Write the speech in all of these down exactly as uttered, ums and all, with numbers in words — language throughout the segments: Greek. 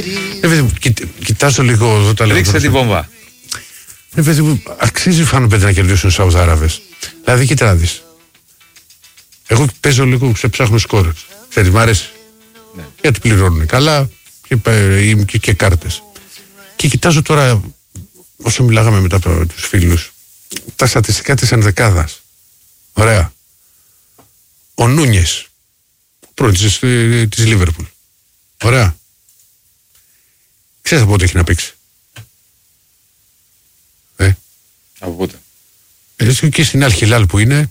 Ε, κοιτάζω λίγο εδώ τα λέω. Ρίξτε τη βόμβα. Ε, παιδί μου, αξίζει φάνω πέντε να κερδίσουν οι Σαουδάραβες. Δηλαδή, κοίτα να δεις. Εγώ παίζω λίγο, ξεψάχνω σκόρ. Ξέρεις, μ' αρέσει. Ναι. Γιατί πληρώνουν καλά και, και, και κάρτες. Και κοιτάζω τώρα, όσο μιλάγαμε μετά από τους φίλους, τα στατιστικά της ενδεκάδας. Ωραία. Ο Νούνιες, πρώτης της Λίβερπουλ. Ωραία. Ξέρεις από πότε έχει να παίξει. Ε. Από πότε. Έτσι και στην Αλ-Χιλάλ που είναι.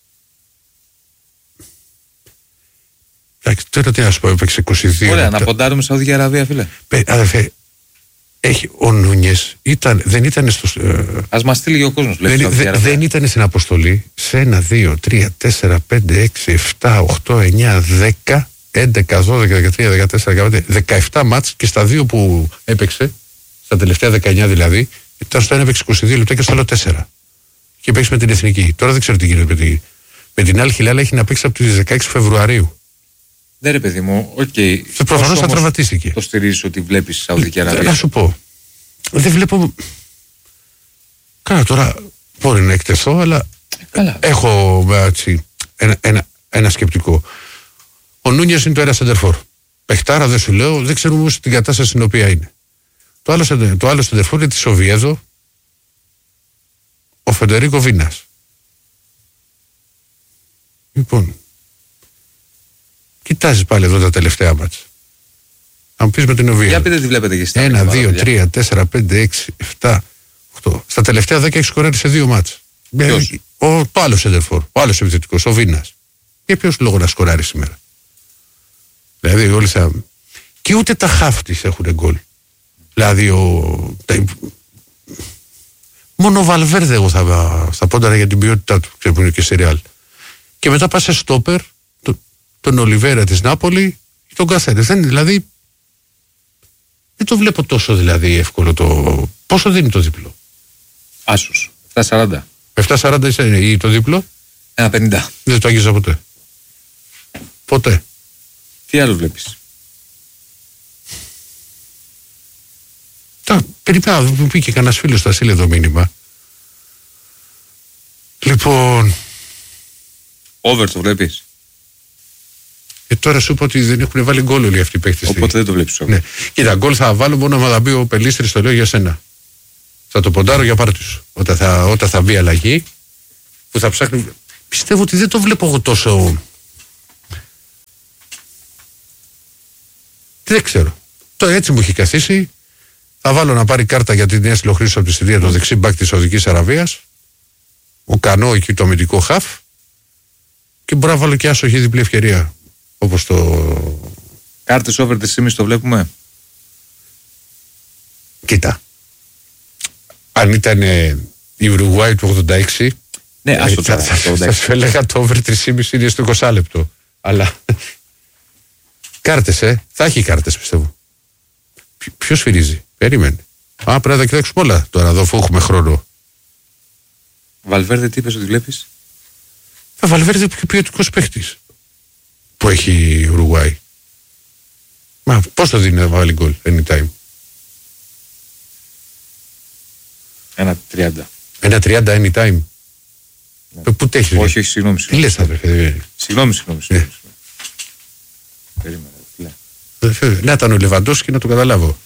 Εντάξει, τώρα τι να σου πω, έπαιξε είκοσι δύο. Ωραία, να ποντάρουμε Σαουδική Αραβία, φίλε. Παι, αδερφέ, έχει, ο Νούνιες ήταν, δεν ήταν στο. Ε, Ας μας στείλει ο κόσμος, λέει. Δεν, δε, δεν ήταν στην αποστολή σε ένα, δύο, τρία, τέσσερα, πέντε, έξι, επτά, οκτώ, εννιά, δέκα, έντεκα, δώδεκα, δεκατρία, δεκατέσσερα, δεκαπέντε, δεκαεπτά μάτς και στα δύο που έπαιξε, στα τελευταία δεκαεννιά δηλαδή, ήταν στο ένα έπαιξε είκοσι δύο λεπτά και στο άλλο τέσσερα. Και παίξει με την εθνική. Τώρα δεν ξέρω τι γίνεται με, τη, με την Αλ-Χιλάλ, έχει να παίξει από τις δεκαέξι Φεβρουαρίου. Ναι, ρε παιδί μου, οκ. Okay. Προφανώς θα τραυματίστηκε. Το στηρίζεις ότι βλέπεις Σαουδική Αραβία. Να σου πω. Δεν βλέπω. Καλά, τώρα μπορεί να εκτεθώ, αλλά Καλά. έχω έτσι, ένα, ένα, ένα σκεπτικό. Ο Νούνιες είναι το ένα σεντερφόρ. Πεχτάρα δεν σου λέω, δεν ξέρουμε όμως την κατάσταση στην οποία είναι. Το άλλο, το άλλο σεντερφόρ είναι της Οβιέδο, ο Φεντερίκο Βίνας. Λοιπόν, κοιτάζεις πάλι εδώ τα τελευταία μάτς. Αν πεις με την Οβιέδο. Για πείτε τι βλέπετε και στα ένα, δύο, τρία, τέσσερα, πέντε, έξι, επτά, οκτώ. Στα τελευταία δέκα έχει σκοράρει σε δύο μάτς. Ποιος? Ο, το άλλο σεντερφόρ, ο άλλος επιθετικός, ο Βίνας. Για ποιος λόγο να σκοράρει σήμερα. Δηλαδή όλοι θα. Και ούτε τα χαφ της έχουν γκολ. Δηλαδή ο. Τα... Μόνο ο Βαλβέρδε εγώ θα, θα πόνταρα για την ποιότητά του, ξέρω που είναι και σε Ρεάλ. Και μετά πας σε στόπερ, το, τον Ολιβέρα της Νάπολη και τον Κασέρες. Δεν είναι δηλαδή. Δεν το βλέπω τόσο δηλαδή εύκολο το. Πόσο δίνει το διπλό. Άσος. επτά σαράντα. επτά σαράντα είσαι ή το διπλό. ένα πενήντα. Δεν το άγγιζα ποτέ. Ποτέ. Τι άλλο βλέπεις. Τα περιπέρα μου πήγε κανένας φίλος στα στείλει εδώ μήνυμα. Λοιπόν. Over το βλέπεις. Ε, τώρα σου είπα ότι δεν έχουν βάλει γκολ όλοι αυτοί οι παίκτες. Οπότε δεν το βλέπεις over. Ναι. Κοίτα, γκολ θα βάλω μόνο άμα θα μπει ο Πελίστρης, το λέω για σένα. Θα το ποντάρω για πάρτι σου. Όταν θα, όταν θα μπει αλλαγή, που θα ψάχνει. Πιστεύω ότι δεν το βλέπω εγώ τόσο. Δεν ξέρω. Το έτσι μου έχει καθίσει. Θα βάλω να πάρει κάρτα για την Νέα Στυλοχρήστο από τη Συρία, το δεξί μπακ της Σαουδικής Αραβίας. Ο Κανό εκεί το αμυντικό χαφ. Και μπορώ να βάλω και άσοχη διπλή ευκαιρία. Όπως το. Κάρτες over τη στιγμή το βλέπουμε. Κοίτα. Αν ήταν ε, η Ουρουγουάη του ογδόντα έξι. Ναι, ε, άστο θα, τώρα. θα, θα σου έλεγα το over τρία κόμμα πέντε είναι στο είκοσι λεπτό. Αλλά. Κάρτες, ε. Θα έχει κάρτες πιστεύω. Ποιος φυρίζει. Περίμενε. Α, πρέπει να τα κοιτάξουμε όλα τώρα εδώ, αφού έχουμε χρόνο. Βαλβέρδε, τι είπες ότι βλέπεις. Θα Βαλβέρδε πιο ποιοτικός παίχτης που έχει η Ουρουγουάη. Μα πώς το δίνει να βάλει γκολ anytime. ένα τριάντα. ένα τριάντα anytime. Ναι. Πού τέχει. Όχι, όχι, συγγνώμη. Τι λες, αδερφέ. Συγγνώμη, συγγνώμη. συγγνώμη. Περίμενα. Να ήταν ο Λεβαντόσκι να το καταλάβω.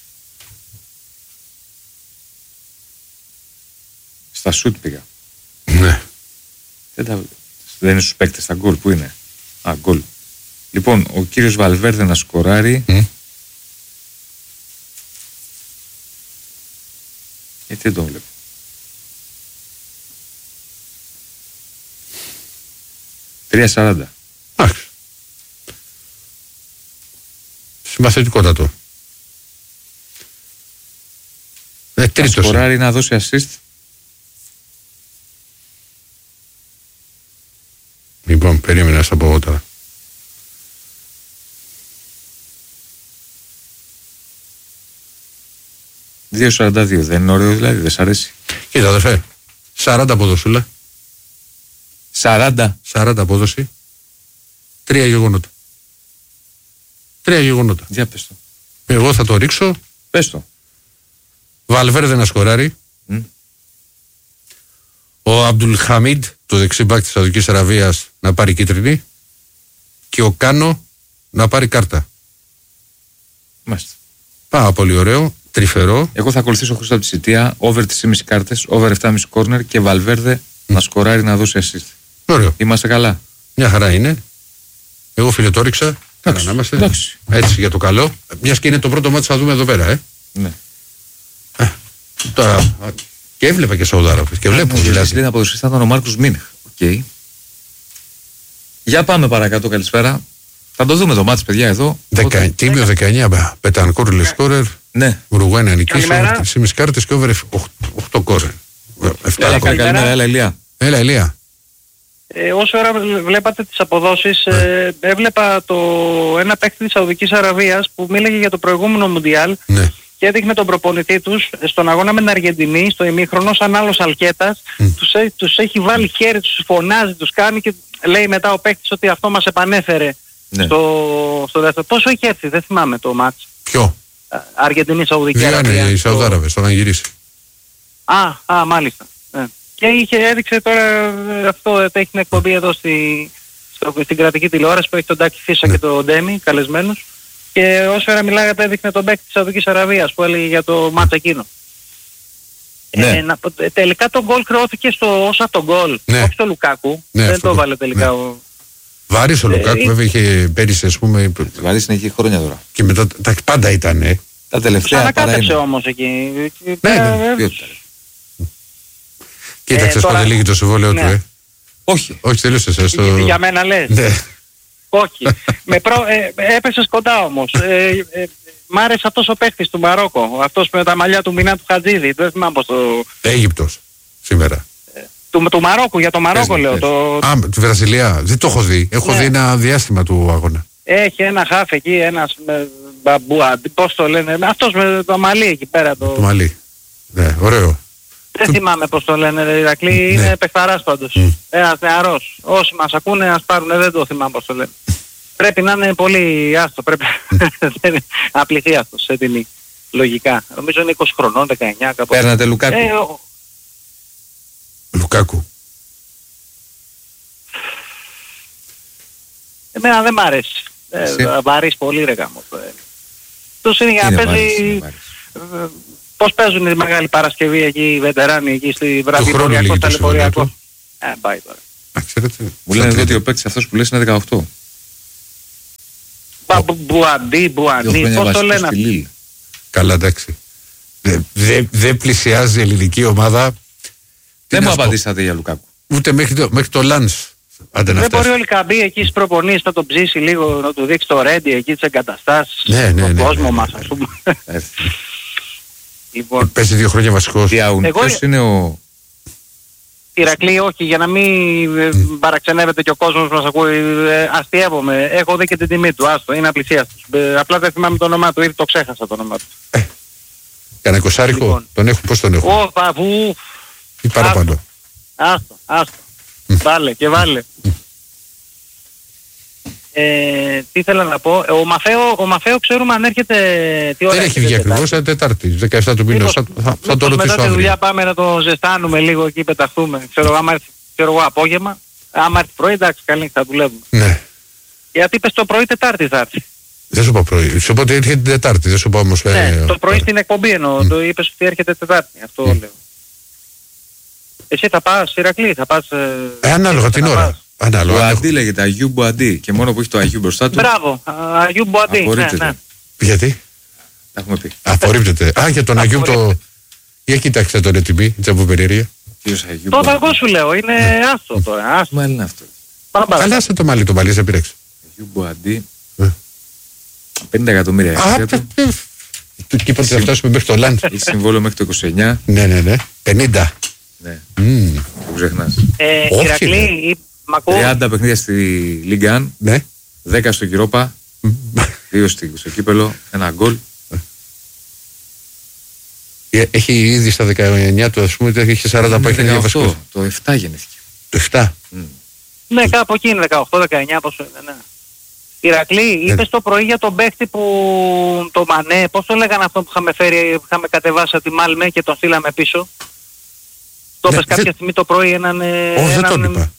Στα σουτ πήγα. Ναι. Δεν, τα... δεν είναι στους παίκτες τα γκολ. Πού είναι. Α, γκολ. Λοιπόν, ο κύριος Βαλβέρδε να σκοράρει. Mm. Γιατί δεν τον βλέπω. τρία σαράντα. Εντάξει. Συμπαθητικότατο. Ε, τρίτος. Να σκοράρει να δώσει assist. Λοιπόν, περίμενα να σας πω εγώ τώρα. δύο σαράντα δύο. Δεν είναι ωραίο δηλαδή, δεν σ' αρέσει. Κοίτα αδερφέ, σαράντα αποδοσούλα. σαράντα. σαράντα απόδοση. Τρία γεγονότα. Τρία γεγονότα. Για πες το. Εγώ θα το ρίξω. Πες το. Βαλβέρδε να σκοράρει. Mm. Ο Αμπτουλ Χαμίντ, το δεξιμπάκ της Σαουδικής Αραβίας, να πάρει κίτρινη. Και ο Κάνο να πάρει κάρτα. Μάλιστα. Πάρα πολύ ωραίο, τρυφερό. Εγώ θα ακολουθήσω Χρήστο από τη Σιτία, over τις τρεις και μισή κάρτες, over επτά και μισή κόρνερ και Βαλβέρδε mm. να σκοράρει να δώσει assist. Ωραίο. Είμαστε καλά. Μια χαρά είναι. Εγώ φίλε το ρίξα. Καλά να είμαστε. Εντάξει. Έτσι για το καλό. Μιας και είναι το πρώτο μάτι θα δούμε εδώ πέρα, ε. Ναι. Ε, τώρα. Και έβλεπα και Σαουδάραβες. Και βλέπω. Δηλαδή. Είναι αποδοσφαιριστή ήταν ο Μάρκος Μίνεχ. Okay. Για πάμε παρακάτω, καλησπέρα. Θα το δούμε το μάτς, παιδιά, εδώ. Δεκα... Τίμιο δεκαεννιά, Πετανκούρ Λεσκόρερ. Ναι. Ουρουγουάη να νικήσει. τρεις και μισή κάρτες και over οκτώ κόρνερ. Έλα, καλημέρα, έλα, Ηλία. Έλα, Ηλία. Ε, όσο ώρα βλέπατε τις αποδόσεις, ε, έβλεπα το ένα παίκτη της Σαουδικής Αραβίας που μίλαγε για το προηγούμενο Μουντιάλ ναι. και έδειχνε τον προπονητή τους στον αγώνα με την Αργεντινή, στο ημίχρονο, σαν άλλος Αλκέτας, mm. τους, τους έχει βάλει χέρι, τους φωνάζει, τους κάνει και λέει μετά ο παίκτης ότι αυτό μας επανέφερε ναι. στο, στο δεύτερο. Πόσο έχει έρθει, δεν θυμάμαι το μάτς. Ποιο? Αργεντινή, Σαουδική Αραβία. Διάνε οι Σαουδάραβες, το... όταν γυρίσει. Α, α, μάλιστα. Ναι. Και είχε, έδειξε τώρα αυτό, έχει την εκπομπή εδώ στη, στο, στην κρατική τηλεόραση που έχει τον Τάκη Φίσα ναι. και τον Ντέμι καλεσμένους. Και όσο ώρα μιλάγατε έδειχνε τον παίκτη της Σαουδικής Αραβίας που έλεγε για το μάτσα εκείνο. Ναι. Ε, να, τελικά το γκολ χρεώθηκε στο ως αυτό γκολ, ναι. όχι στο Λουκάκου. Ναι, δεν το έβαλε τελικά. Ναι. Ο... Βάρης ο Λουκάκου, ε, βέβαια είχε πέρυσι ας πούμε. Βάρης είναι εκεί χρόνια τώρα. Και μετά τα πάντα ήταν. Ε. Τα τελευταία ανακάτεψε όμως εκεί. Ναι, ναι. Ε, Κοίταξε ε, πότε λύγει το συμβόλαιο ναι. του, ε. Όχι. Όχι, τελείωσε εσάς. Το... Για μένα λες. Ναι. Όχι. Με προ... ε, έπεσες κοντά όμως. ε, ε, μ' άρεσε αυτός ο παίχτης του Μαρόκο. Αυτός με τα μαλλιά του Μινά του Χατζίδη. Δεν θυμάμαι πως το... Αίγυπτος σήμερα. Ε, του, του Μαρόκου, για το Μαρόκο λέω. Πες. Το... Α, τη Βραζιλία. Δεν το έχω δει. Έχω ναι. δει ένα διάστημα του αγώνα. Έχει ένα χάφ εκεί, ένας με μπαμπούα. Πώς το λένε. Αυτός με το μαλλί εκεί πέρα. Το, το μαλλί. Ναι, ωραίο. Δεν του... θυμάμαι πώς το λένε, Ηρακλή, ναι. είναι παιχταράς πάντως. Mm. Ένας νεαρός. Όσοι μας ακούνε ας πάρουν, δεν το θυμάμαι πώς το λένε. Πρέπει να είναι πολύ άστο, πρέπει να πληθεί άστος σε τιμή. Λογικά. Νομίζω είναι είκοσι χρονών, δεκαεννιά κάπου. Παίρνατε Λουκάκου. Ε, ο... Λουκάκου. Εμένα δεν μ' αρέσει. Ε, βαρύς πολύ ρε γάμο. Τους είναι για να παίζει... Πώς παίζουν η Μεγάλη Παρασκευή εκεί οι βετεράνοι εκεί στη Βραδυποριακό, στα Λεποριακό. Ε, πάει τώρα. Μου λένε εδώ ότι ο παίκτης αυτός που λες είναι δεκαοκτώ. Μπουαντί, Μπουαντί, πώς το λένε. Καλά, εντάξει. Δεν πλησιάζει η ελληνική ομάδα. Δεν μου απαντήσατε για Λουκάκου. Ούτε μέχρι το Λάνς. Δεν μπορεί όλοι καμπή εκεί στις προπονήσεις να τον ψήσει λίγο, να του δείξει το ρέντι εκεί τις εγκαταστάσεις. Ναι, ναι, τον ναι, κόσμο ναι, μας ναι. ας πούμε. Λοιπόν, πέσει δύο χρόνια βασικός. Εγώ... Ποιος είναι ο... Ηρακλή, όχι, για να μην mm. παραξενεύεται και ο κόσμος που μας ακούει, ε, αστειεύομαι. Έχω δει και την τιμή του, άστο, είναι απλησίαστος. Ε, απλά δεν θυμάμαι το όνομά του, ήδη το ξέχασα το όνομά του. Ε, κανένα εικοσάρικο, λοιπόν. Τον έχω, πώς τον έχω. Ω, παππού. Ή παραπάνω. Άστο, άστο. Mm. Βάλε και βάλε. Mm. Ε, τι ήθελα να πω, ο Μαφέο, ο Μαφέο ξέρουμε αν έρχεται τι ώρα. Δεν έχει βγει ακριβώς, είναι Τετάρτη, δεκαεπτά του μήνος, θα, θα, θα το ρωτήσω αύριο. Μετά τη δουλειά πάμε να το ζεστάνουμε λίγο εκεί, πεταχτούμε. Ξέρω, άμα έρθει, ξέρω εγώ απόγευμα, άμα έρθει πρωί, εντάξει, καλή θα δουλεύουμε. Ναι. Γιατί είπες το πρωί Τετάρτη θα έρθει. Δεν σου είπα πρωί, σου είπα ότι έρχεται την Τετάρτη, δεν σου είπα όμως... Ναι, ε, το πρωί ε, στην εκπομπή εννοώ, mm. το είπες ότι έρχεται Τετάρτη, αυτό mm. λέω. Εσύ θα πας, Ηρακλή, θα πας... Ε, ανάλογα την ώρα. Ανάλογα. Μπουαντί λέγεται, Αγίου Μπουαντί. Και μόνο που έχει το Αγίου μπροστά του. Μπράβο, Αγίου Μπουαντί. Ναι, ναι. Γιατί? Τα έχουμε πει. Απορρίπτεται. Α, για τον Αγίου το... Για κοίταξε τον ετοιμή, τσαμποπεριερία. Το εγώ σου λέω, είναι άστο τώρα. Άστο. Μα είναι αυτό. Αλλά σε το μαλλί, το μαλλί σε πήρεξε. Αγίου Μπουαντί. πενήντα εκατομμύρια. Του κύπρου θα φτάσουμε μέχρι το Λάντ. Έχει συμβόλαιο μέχρι το είκοσι εννιά. Ναι, ναι, ναι. πενήντα. Ναι. Το ξεχνάς. Ηρακλή, τριάντα παιχνίδια στη Λίγκαν, ναι. δέκα στο Κυρόπα, δύο στο κύπελο, ένα γκολ. Έχει ήδη στα δεκαεννιά του, ας πούμε, έχει σαράντα παιχνίδια βασικός. Το επτά γεννήθηκε. Το επτά. Ναι, κάπου εκεί είναι δεκαοκτώ δεκαεννιά, πόσο είναι, ναι. Ηρακλή, είπες το πρωί για τον παίχτη που το Μανέ, πώς το λέγανε αυτό που είχαμε φέρει, που είχαμε κατεβάσει από τη Μάλμε και τον στείλαμε πίσω. Το Ναι, είπες κάποια δεν- στιγμή το πρωί έναν... ε, Όχι, δεν έναν- τον είπα.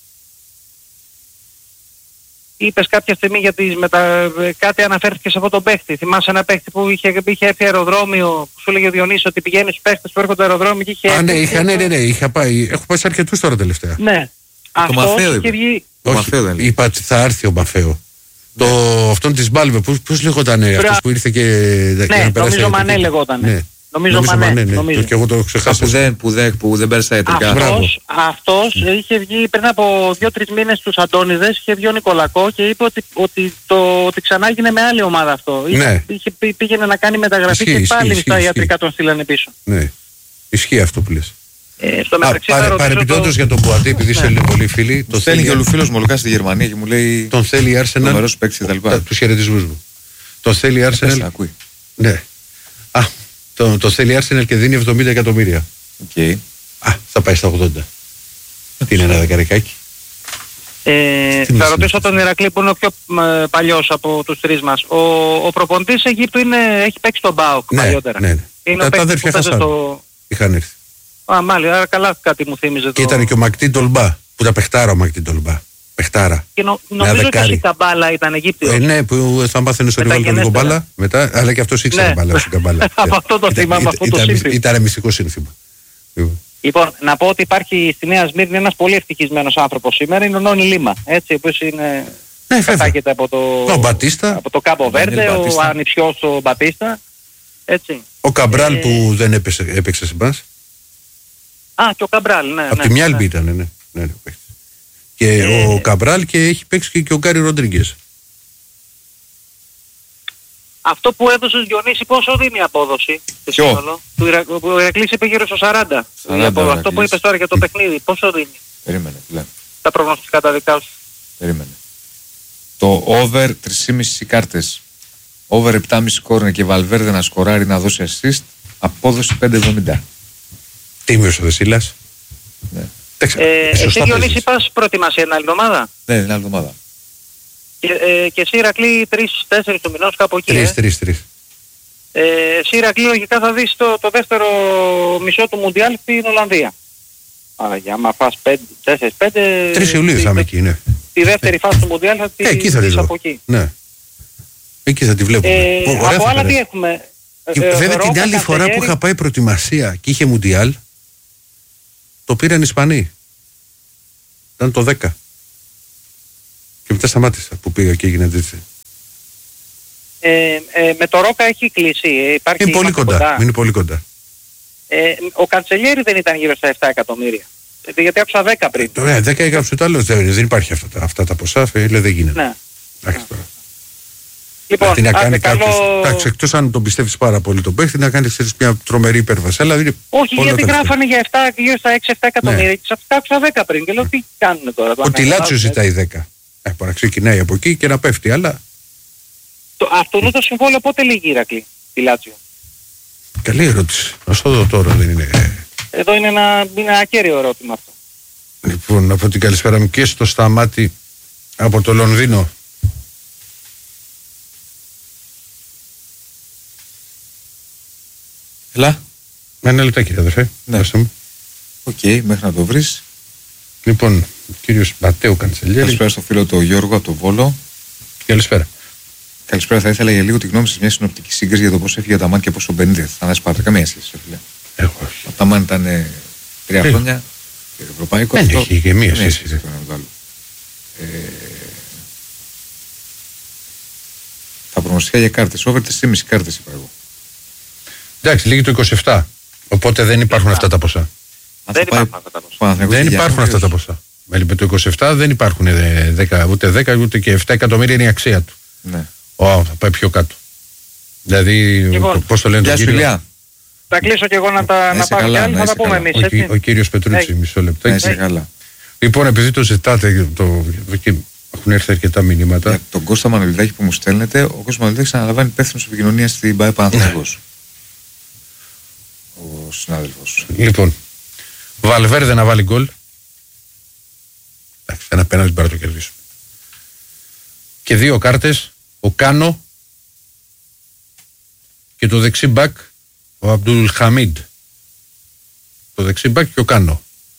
Είπες κάποια στιγμή για τις μετα... κάτι αναφέρθηκε σε αυτό τον παίχτη. Θυμάσαι ένα παίχτη που είχε, είχε έρθει αεροδρόμιο, που σου έλεγε ο Διονύσης ότι πηγαίνει στους παίχτες που έρχονται αεροδρόμιο και είχε Α, ναι, έρθει είχα, και ναι, το- ναι, ναι, είχα πάει. Έχω πάει σε αρκετούς τώρα τελευταία. Ναι. Αυτός Μαφαίο είχε είπε. βγει... Ο Όχι, Μαφαίο δεν λέει. είπα ότι θα έρθει ο Μαφαίο. Το, αυτόν της Μπάλβε, πώς, πώς λεγόταν Μπρα- αυτός που ήρθε και... για να Ναι, περάσει νομίζω τα Μανέ ιατρικά. λεγόταν. Ναι. Νομίζω Μανέ, ναι, ναι. νομίζω. Και εγώ το έχω Α, ξεχάσει. που δεν, που δεν, που δεν πέρασε τα ιατρικά. Μπράβο. Αυτός, αυτός είχε βγει πριν από δύο-τρεις μήνες στους Αντώνιδες, είχε βγει ο Νικολακό και είπε ότι, ότι, το, ότι ξανά έγινε με άλλη ομάδα αυτό. Είχε, Ναι. είχε, πή- πήγαινε να κάνει μεταγραφή Ισχύει, και ισχύει, πάλι ισχύει, στα ισχύει. ιατρικά τον στείλανε πίσω. Ναι. Ισχύει αυτό που λες. Ε, στο Α, μεταξύ θα παρε, ρωτήσω παρεπιπτόντως το- για τον Μπουατί, επειδή Ναι. είσαι πολύ φίλοι, Το το στέλνει και ο θέλει, Λουφίλος Μολοκά στη Γερμανία και μου λέει τον θέλει η Arsenal. νούμερος παίκτης και τα λοιπά. τα- Τους χαιρετισμούς μου. Τον θέλει η Πες, Arsenal. ακούει. Ναι. Α, το, το θέλει η Arsenal και δίνει εβδομήντα εκατομμύρια. Οκ. Α, θα πάει στα ογδόντα. Τι είναι ένα δεκαρικάκι. Ε, Τι θα μας ρωτήσω είναι. τον Ηρακλή που είναι ο πιο ε, παλιός από τους τρεις μας. Ο, ο προπονητής Αιγύπτου είναι, έχει παίξει στον ΠΑΟΚ Ναι, παλιότερα. ναι, ναι. Είναι Τα- ο τα παίκτης αδέρφια που παίζει Χασάν. στο... Είχαν έρθει. Α, μάλιστα, άρα καλά κάτι μου θύμιζε. Και το... ήταν και ο Μακτίν Τολμπά, που τα παιχτάρα ο Μακτίν Τολμπά. Παιχτάρα. Και νο, Με νομίζω ότι αδεκάρι. η Καμπάλα ήταν Αιγύπτιος. Ε, ναι, που θα μάθαινε στο Ριβάλ τον Μεταγενέστερα. Μπάλα μετά, αλλά και αυτός ήξερε Ναι. μπάλα στην Καμπάλα. Από αυτό το Ήταν- θυμάμαι, ήταν- αυτό το ήταν- σύνθημα. Ήταν μυστικό σύνθημα. Λοιπόν. Λοιπόν, να πω ότι υπάρχει στη Νέα Σμύρνη ένας πολύ ευτυχισμένος άνθρωπος σήμερα, είναι ο Νόνι Λίμα, έτσι, ο οποίος είναι... Ναι, βέβαια. Κατάγεται από το... Ο Μπατίστα. Από το Κάμπο Ο Ντανιέλ Βέρντε, ο Μπατίστα. ανιψιός ο Μπατίστα, έτσι. Ο Καμπράλ Ε, που δεν έπαιξε, έπαιξε σε μπας. Α, και ο Καμπράλ, ναι. Από ναι, τη Μιάλμπη ναι. ήταν, ναι. ναι, ναι, παίχτης. Και Ε, ο Καμπράλ και έχει παίξει και, και ο Γκάρι Ροντρίγκες. Αυτό που έδωσε ο Διονύση πόσο δίνει η απόδοση? στο Ποιο? σύνολο? Του Ιρα... Ο Ηρακλής είπε γύρω στο σαράντα. σαράντα Η απόδοση. ο Αυτό που Ηρακλής. είπες τώρα για το παιχνίδι, πόσο δίνει? Περίμενε, φίλε. Τα προγνωστικά τα δικά σου. Περίμενε. Το over τρεις κόμμα πέντε κάρτες. Over επτά κόμμα πέντε κόρνερ και Βαλβέρδε να σκοράρει να δώσει assist. Απόδοση πέντε εβδομήντα. Τίμιος ο Δεσίλας. Ναι, Εντάξει, Ε, εσύ σωστά Διονύση παίζεις. πας προετοιμασία την άλλη εβδομάδα. ναι, την άλλη εβδομάδα. Και, ε, και εσύ Ηρακλή τρεις τέσσερις του μηνός κάπου εκεί. Τρεις, ε. τρεις, τρεις. Ε, εσύ Ηρακλή λογικά θα δεις το, το δεύτερο μισό του Μουντιάλ στην Ολλανδία. Άρα για άμα φας τέσσερα πέντε... τρεις Ιουλίου θα είμαι εκεί, ναι. Τη δεύτερη φάση του Μουντιάλ θα τη Ε, εκεί θα τη δεις δω. από εκεί. Ναι. Εκεί θα τη βλέπουμε. Ε, Ω, ωραία από θα άλλα τι περάσει. έχουμε? Και Ε, βέβαια Ρόκα, την άλλη φορά που Καντσελιέρη. είχα πάει προετοιμασία και είχε Μουντιάλ, το πήραν οι Ισπανοί. Ήταν το δέκα. Και μετά σταμάτησα που πήγα και έγινε έτσι. Ε, ε, με το Ρόκα έχει κλείσει. Ε, υπάρχει, Είναι πολύ είμαστε κοντά. Είναι πολύ κοντά. Ε, ο Καντσελιέρη δεν ήταν γύρω στα επτά εκατομμύρια. Ε, γιατί άκουσα δέκα πριν. Ναι, δέκα έγραψε το άλλο. Δεν, δεν υπάρχει αυτά, τα- αυτά τα ποσά. Λέει δεν γίνεται. Ναι. Εντάξει τώρα. Λοιπόν, Τι να άντε, κάνει καλό... κάποιος. Εντάξει, εκτός αν τον πιστεύεις πάρα πολύ τον παίχτη, να κάνει ξέρεις, μια τρομερή υπέρβαση. Αλλά είναι Όχι, όλα γιατί τα λεφτά. γράφανε για επτά, γύρω στα έξι επτά εκατομμύρια και ξαφνικά άκουσα δέκα πριν. Και λέω τι κάνουν τώρα. το Ο Τιλάτσιο αναλάβουν, ζητάει δέκα. Ε, μπορεί να ξεκινάει από εκεί και να πέφτει, αλλά το, αυτό είναι το συμβόλαιο πότε λύγει η Ηρακλή, Τιλάτσιο. καλή ερώτηση. Α το δω τώρα, δεν είναι. Εδώ είναι ένα, είναι ένα ακέραιο ερώτημα αυτό. Λοιπόν, από την καλησπέρα μου και στο Σταμάτη από το Λονδίνο. Έλα. Ένα λεπτάκι, κύριε αδερφέ. Ναι. Δώστε μου. Οκ, μέχρι να το βρεις. Λοιπόν, ο κύριος Ματέο Καντσελιέρη. Καλησπέρα στο φίλο του Γιώργο από το Βόλο. Καλησπέρα. Καλησπέρα, θα ήθελα για λίγο τη γνώμη σας μια συνοπτική σύγκριση για το πώς έφυγε ο Ταμάν και πώς ο Μπενίτεθ. Θα Σπάρτα, καμία σχέση, ρε φίλε. Έχω όχι. Ο Ταμάν ήταν ε, τρία Ε, χρόνια. και Ευρωπαϊκό δεν αυτό. έχει και μία καμία σχέση, ρε. το ένα με το άλλο. Ε, τα προγνωστικά για κάρτες. Over τρεις κόμμα πέντε κάρτες είπα εγώ. Εντάξει, λίγη το είκοσι επτά. Οπότε δεν υπάρχουν αυτά τα ποσά. Αν Δεν θα πάει υπάρχουν αυτά τα ποσά. Παναθηναϊκός Δεν και υπάρχουν αυτά τα Γιάννης, ποσά. Με το είκοσι επτά δεν υπάρχουν ε, δέκα, ούτε δέκα ούτε και επτά εκατομμύρια είναι η αξία του. Ναι. Ω, θα πάει πιο κάτω. Δηλαδή, Λοιπόν, πώς το λένε Γεια τον σου, κύριο. Ηλιά. Θα κλείσω και εγώ να, τα, Να να είσαι πάω καλά, κι άλλοι, να θα τα είσαι πούμε καλά. εμείς, Ο, έτσι. κυ- ο κύριος Πετρούτσι, Έχει. μισό Να λεπτάκι. είσαι καλά. Λοιπόν, επειδή το ζητάτε, το, και έχουν έρθει αρκετά μηνύματα. Για τον Κώστα Μανολιδάκη που μου στέλνετε, ο Κώστας Μανολιδάκης αναλαμβάνει υπεύθυνος επικοινωνία στην ΠΑΕ Παναθηναϊκός. Ο συνάδελφος. Λοιπόν, Βαλβέρδε να βάλει γκολ. Εντάξει, ένα πέναλτι μπορεί να το κερδίσουμε. και δύο κάρτες ο Κάνο και το δεξί μπακ ο Αμπτούλ Χαμίντ. Το δεξί μπακ και ο Κάνο.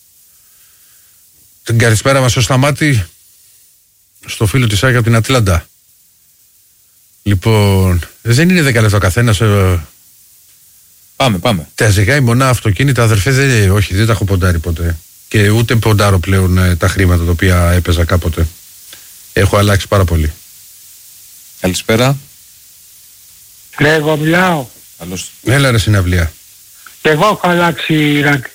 Την καλησπέρα μας στο Σταμάτη, στο φίλο της Άγια από την Ατλάντα. Λοιπόν, δεν είναι δέκα λεπτά καθένας. Ε, πάμε, πάμε. Τα ζυγάει μονά αυτοκίνητα, αδερφέ, δεν, όχι, δεν τα έχω ποντάρει ποτέ. Και ούτε ποντάρω πλέον ε, τα χρήματα τα οποία έπαιζα κάποτε. Έχω αλλάξει πάρα πολύ. Καλησπέρα. Ρε, εγώ μιλάω. Καλώς. Έλα ρε συναυλία. Και εγώ έχω αλλάξει ράκ.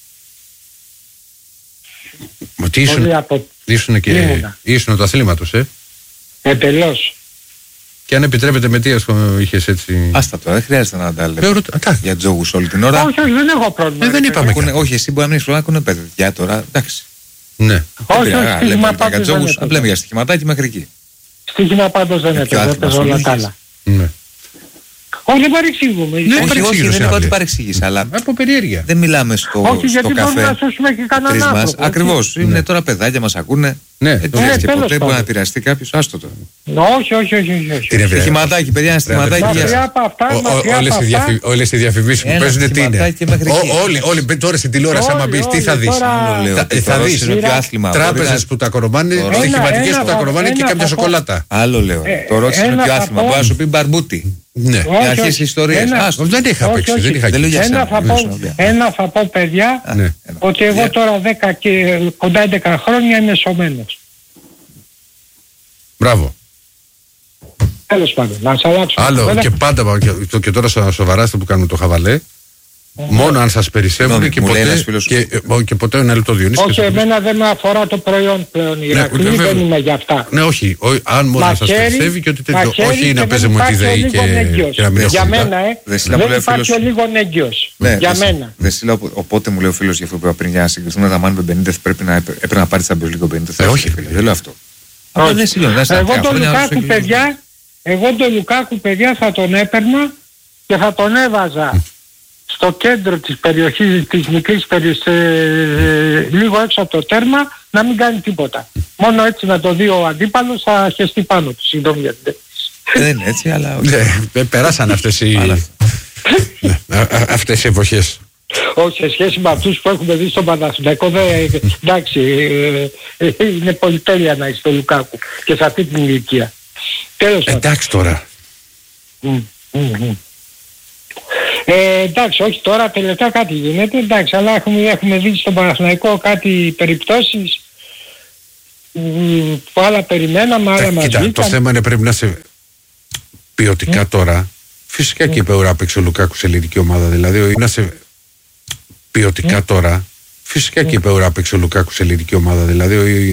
Μα τι ήσουν, από... ήσουν και Ήμουνα. ήσουν του αθλήματος, ε. Εντελώς. Και αν επιτρέπετε με τι ας πούμε είχες έτσι... Άστα τώρα, δεν χρειάζεται να τα λέμε. Θεωρώ, α, Για τζόγους όλη την ώρα. Όχι, όχι, δεν έχω πρόβλημα. Ε, δεν είπαμε Ακούνε, κάτι. όχι, εσύ μπορεί να μην είσαι ακούνε παιδιά τώρα. Εντάξει. Ναι. Όχι, όχι, Λέμε στοίχημα για πάντως δεν τζόγους, έπαιζα. απλά για στοιχηματάκι μέχρι εκεί. Στοίχημα πάντως δεν Για ποιο έπαιζα, άθλημα έπαιζα όλα τα ασχολήθηκες? άλλα. Ναι. Όχι, δεν παρεξηγούμε. Ναι, όχι, όχι, παρεξήγησε, δεν είπα Άβη. ότι παρεξήγησε, αλλά Από περιέργεια. δεν μιλάμε στο, Όχι, στο γιατί μπορεί να καφέ. σώσουμε και κανέναν Τρεις μας. άνθρωπο. Ακριβώς. Ναι. Είναι τώρα παιδάκια μας ακούνε. Ναι, Έτσι το λες Ναι, και τέλος ποτέ μπορεί να πάντων. επηρεαστεί κάποιος. Άστο το. Όχι, όχι, όχι, όχι, όχι. Την ευρεία. Στοιχηματάκι, παιδιά, ένα στοιχηματάκι. Ρε, Μακριά για- από αυτά, Ο- ο- μακριά όλες από οι αυτά. διαφη- Όλες οι διαφημίσεις που Ένα παίζουν τι είναι. στοιχηματάκι μέχρι εκεί. Ό- Όλοι, όλοι, μπε τώρα στην τηλεόραση άμα Όλοι, μπεις, τι όλοι, θα δεις. τώρα- Άλλο λέω. Θα- ότι θα το δεις. Ρώσο είναι πιο άθλημα. Μπορεί Τράπεζες να- που τα κορομάνε, Ένα- στοιχηματικές ένα που τα θα- κορομάνε και ένα κάποια θα πω. σοκολάτα. Άλλο λέω. Ε, Το ρώτησε είναι ένα πιο θα άθλημα. πω. Μπορεί να σου πει μπαρμπούτι. Ναι. Όχι, Να αρχίσει όχι. ιστορίες. Ένα- Άστο. Δεν είχα Όχι, παίξει, όχι. δεν είχα Δεν λέω για γίνει. Ένα σένα, θα δεν πω, σου λέω. ένα θα πω, παιδιά, Α, Ναι. ένα. ότι εγώ Ναι. τώρα δέκα και κοντά έντεκα χρόνια είμαι σωμένος. Μπράβο. Τέλος πάντων, να σας αλλάξω. Άλλο Βέβαια, και πάντα και, το- και τώρα στα σοβαρά που κάνουν το χαβαλέ. Μόνο αν σας περισσεύουν Συγγνώμη, και μου λέει ένας ποτέ. φίλος- Και, ε, και ποτέ ένα λεπτό Διονύση. Όχι, και θα πεις- εμένα δεν με αφορά το προϊόν πλέον. Η Ηρακλή βέβαια. δεν είμαι για αυτά. Ναι, όχι. ο- αν μόνο να σας Μαχαίρι, περισσεύει και ότι τέτοιο. μαχαίρι Όχι και να δεν παίζει μου τη υπάρχει ο ΔΕΗ λίγο και, έγκυος. και να μην Για έχω μένα, ε. Δεσίλα, μου Δεν λέει ο υπάρχει φίλος- ο λίγο έγκυος. Ναι, Για Δεσίλα- μένα. Δεσίλα, οπο- οπότε μου λέει ο φίλος για αυτό που είπα πριν για να συγκριθούμε τα Μάνι με Μπενίτεθ πρέπει να έπρε- έπρεπε να πάρει τη Champions League ο Μπενίτεθ. Ε, όχι, φίλε, δεν λέω αυτό. Όχι. Αυτό δεν σύλλογο. Εγώ τον Λουκάκου, παιδιά, εγώ τον Λουκάκου, παιδιά, θα τον έπαιρνα και θα τον έβαζα στο κέντρο της περιοχής, της μικρής περιοχής, ε, λίγο έξω από το τέρμα, να μην κάνει τίποτα. Μόνο έτσι να το δει ο αντίπαλος θα χεστεί πάνω του. Συγγνώμη για την τέτοια. Δεν είναι έτσι, αλλά. όχι. Ναι, ε, περάσαν αυτές οι, Άλλα. ναι, α- α- αυτές οι εποχές. Όχι, σε σχέση με αυτούς που έχουμε δει στον Παναθηναϊκό, δεν, εντάξει, ε, ε, είναι πολυτέλεια να είσαι στο Λουκάκου και σε αυτή την ηλικία. Τέλος πάντων. Εντάξει τώρα. Μμ, μμ, μμ. Ε, εντάξει, όχι τώρα τελευταία κάτι γίνεται, εντάξει, αλλά έχουμε, έχουμε δει στον Παναθηναϊκό κάτι περιπτώσεις μ, που άλλα περιμέναμε, άλλα Ε, μας Κοίτα, το βγήκαν. θέμα είναι πρέπει να σε ποιοτικά τώρα. Φυσικά και είπε ο Ράπεξ ο Λουκάκου σε ελληνική ομάδα. Δηλαδή, ο- να σε ποιοτικά τώρα. Φυσικά και είπε ο Ράπεξ ο Λουκάκου σε ελληνική ομάδα. Δηλαδή, ο-